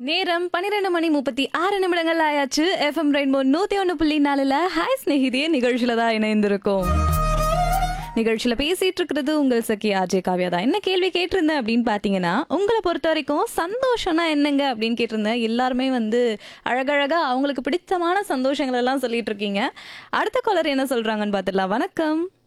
நேரம் 12:36 ஆயாச்சு. FM rainbow 101.4ல hi ஸ்நேகிதியே நிகழ்ச்சியில தான் இணைந்திருக்கோம். நிகழ்ச்சியில பேசிட்டு இருக்கிறது உங்கள் சகி ஆர்ஜே காவ்யா தான். என்ன கேள்வி கேட்டிருந்தேன் அப்படின்னு பார்த்தீங்கன்னா, உங்களை பொறுத்த வரைக்கும் சந்தோஷம்னா என்னங்க அப்படின்னு கேட்டிருந்தேன். எல்லாருமே அழகழகா அவங்களுக்கு பிடித்தமான சந்தோஷங்கள் எல்லாம் சொல்லிட்டு இருக்கீங்க. அடுத்த காலர் என்ன சொல்றாங்கன்னு பார்த்துடலாம். வணக்கம்.